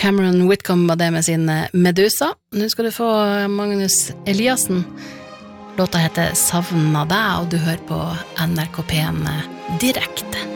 Cameron Whitcomb var det med sin Medusa. Nå skal du få Magnus Eliassen. Låta heter Savna deg, og du hører på NRK P1 direkte.